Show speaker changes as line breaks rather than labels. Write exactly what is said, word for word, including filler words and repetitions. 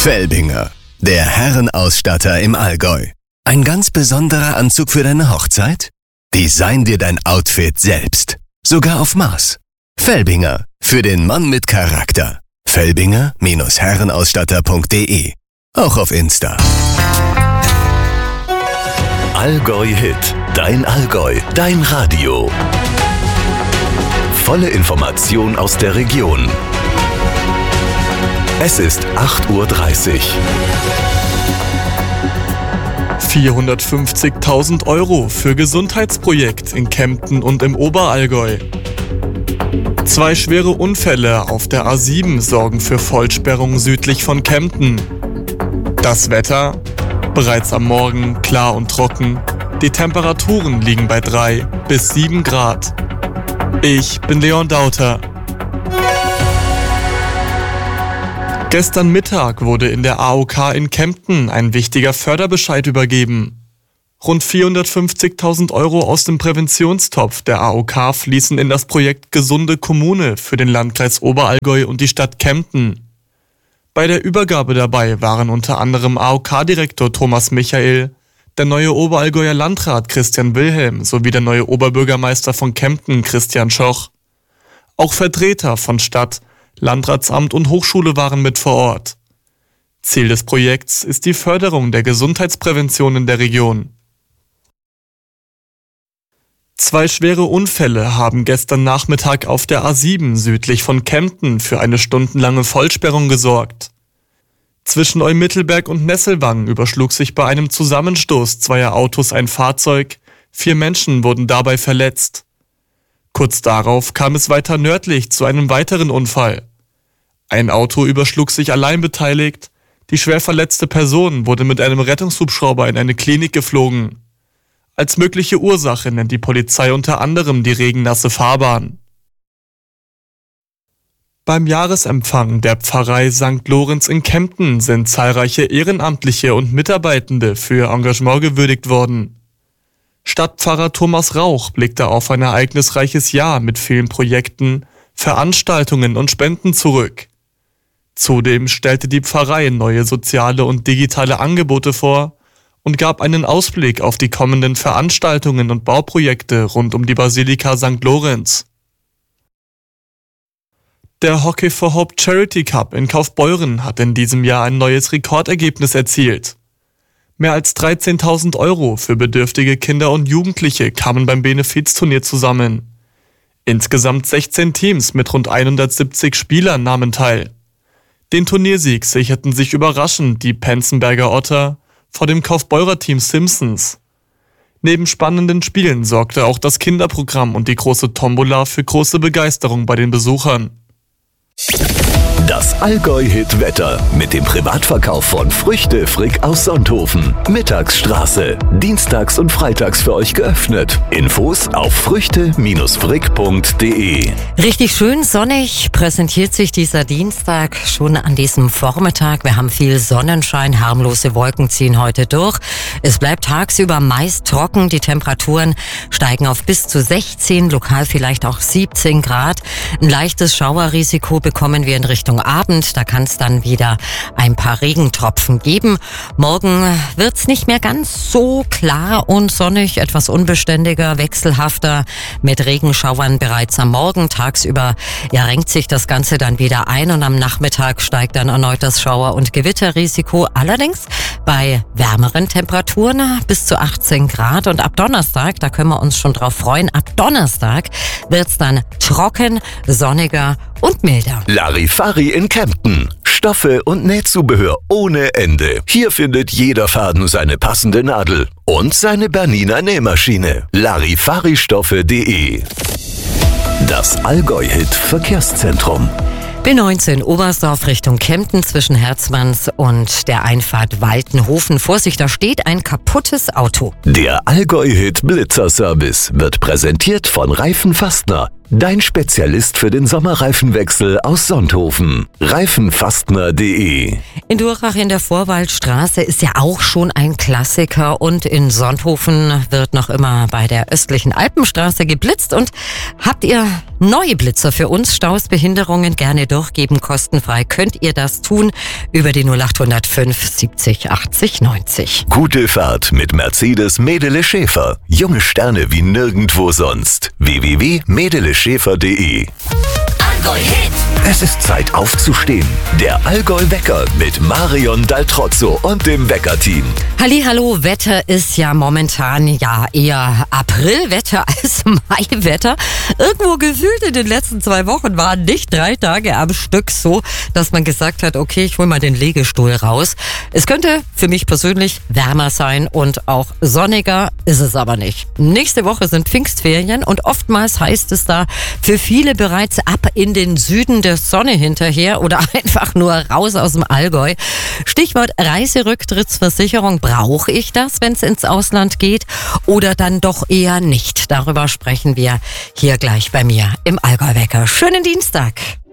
Felbinger, der Herrenausstatter im Allgäu. Ein ganz besonderer Anzug für deine Hochzeit? Design dir dein Outfit selbst. Sogar auf Maß. Felbinger, für den Mann mit Charakter. Felbinger Herrenausstatter punkt de. Auch auf Insta.
Allgäu Hit. Dein Allgäu. Dein Radio. Volle Information aus der Region. Es ist acht Uhr dreißig.
vierhundertfünfzigtausend Euro für Gesundheitsprojekt in Kempten und im Oberallgäu. Zwei schwere Unfälle auf der A sieben sorgen für Vollsperrung südlich von Kempten. Das Wetter? Bereits am Morgen klar und trocken. Die Temperaturen liegen bei drei bis sieben Grad. Ich bin Leon Dauter. Gestern Mittag wurde in der A O K in Kempten ein wichtiger Förderbescheid übergeben. Rund vierhundertfünfzigtausend Euro aus dem Präventionstopf der A O K fließen in das Projekt Gesunde Kommune für den Landkreis Oberallgäu und die Stadt Kempten. Bei der Übergabe dabei waren unter anderem A O K-Direktor Thomas Michael, der neue Oberallgäuer Landrat Christian Wilhelm sowie der neue Oberbürgermeister von Kempten Christian Schoch. Auch Vertreter von Stadt, Landratsamt und Hochschule waren mit vor Ort. Ziel des Projekts ist die Förderung der Gesundheitsprävention in der Region. Zwei schwere Unfälle haben gestern Nachmittag auf der A sieben südlich von Kempten für eine stundenlange Vollsperrung gesorgt. Zwischen Eumittelberg und Nesselwang überschlug sich bei einem Zusammenstoß zweier Autos ein Fahrzeug, vier Menschen wurden dabei verletzt. Kurz darauf kam es weiter nördlich zu einem weiteren Unfall. Ein Auto überschlug sich allein beteiligt, die schwer verletzte Person wurde mit einem Rettungshubschrauber in eine Klinik geflogen. Als mögliche Ursache nennt die Polizei unter anderem die regennasse Fahrbahn. Beim Jahresempfang der Pfarrei Sankt Lorenz in Kempten sind zahlreiche Ehrenamtliche und Mitarbeitende für ihr Engagement gewürdigt worden. Stadtpfarrer Thomas Rauch blickte auf ein ereignisreiches Jahr mit vielen Projekten, Veranstaltungen und Spenden zurück. Zudem stellte die Pfarrei neue soziale und digitale Angebote vor und gab einen Ausblick auf die kommenden Veranstaltungen und Bauprojekte rund um die Basilika Sankt Lorenz. Der Hockey for Hope Charity Cup in Kaufbeuren hat in diesem Jahr ein neues Rekordergebnis erzielt. Mehr als dreizehntausend Euro für bedürftige Kinder und Jugendliche kamen beim Benefizturnier zusammen. Insgesamt sechzehn Teams mit rund hundertsiebzig Spielern nahmen teil. Den Turniersieg sicherten sich überraschend die Penzenberger Otter vor dem Kaufbeurer Team Simpsons. Neben spannenden Spielen sorgte auch das Kinderprogramm und die große Tombola für große Begeisterung bei den Besuchern.
Das Allgäu-Hit-Wetter mit dem Privatverkauf von Früchte Frick aus Sonthofen. Mittagsstraße. Dienstags und freitags für euch geöffnet. Infos auf früchte frick punkt de.
Richtig schön sonnig präsentiert sich dieser Dienstag schon an diesem Vormittag. Wir haben viel Sonnenschein, harmlose Wolken ziehen heute durch. Es bleibt tagsüber meist trocken. Die Temperaturen steigen auf bis zu sechzehn, lokal vielleicht auch siebzehn Grad. Ein leichtes Schauerrisiko bekommen wir in Richtung Abend, da kann es dann wieder ein paar Regentropfen geben. Morgen wird's nicht mehr ganz so klar und sonnig, etwas unbeständiger, wechselhafter mit Regenschauern bereits am Morgen. Tagsüber ja, renkt sich das Ganze dann wieder ein und am Nachmittag steigt dann erneut das Schauer- und Gewitterrisiko. Allerdings bei wärmeren Temperaturen bis zu achtzehn Grad und ab Donnerstag, da können wir uns schon drauf freuen, ab Donnerstag wird's dann trocken, sonniger und milder.
Larifari in Kempten. Stoffe und Nähzubehör ohne Ende. Hier findet jeder Faden seine passende Nadel und seine Bernina Nähmaschine. Larifaristoffe punkt de. Das Allgäu-Hit Verkehrszentrum.
B neunzehn Oberstdorf Richtung Kempten zwischen Herzmanns und der Einfahrt Waltenhofen. Vorsicht, da steht ein kaputtes Auto.
Der Allgäu-Hit Blitzerservice wird präsentiert von Reifen Fastner. Dein Spezialist für den Sommerreifenwechsel aus Sonthofen. Reifenfastner punkt de.
In Durchach in der Vorwaldstraße ist ja auch schon ein Klassiker und in Sonthofen wird noch immer bei der östlichen Alpenstraße geblitzt. Und habt ihr neue Blitzer für uns? Staus, Behinderungen gerne durchgeben, kostenfrei könnt ihr das tun über die null acht null fünf siebzig achtzig neunzig.
Gute Fahrt mit Mercedes Medele Schäfer. Junge Sterne wie nirgendwo sonst. w w w punkt medele schäfer punkt de.
Allgäu Hit.
Es ist Zeit aufzustehen. Der Allgäu-Wecker mit Marion Daltrozzo und dem Wecker-Team.
Hallihallo, Wetter ist ja momentan ja eher Aprilwetter als Maiwetter. Irgendwo gefühlt in den letzten zwei Wochen waren nicht drei Tage am Stück so, dass man gesagt hat, okay, ich hol mal den Liegestuhl raus. Es könnte für mich persönlich wärmer sein und auch sonniger, ist es aber nicht. Nächste Woche sind Pfingstferien und oftmals heißt es da für viele bereits ab in den Süden der Sonne hinterher oder einfach nur raus aus dem Allgäu. Stichwort Reiserücktrittsversicherung. Brauche ich das, wenn es ins Ausland geht, oder dann doch eher nicht? Darüber sprechen wir hier gleich bei mir im Allgäu-Wecker. Schönen Dienstag.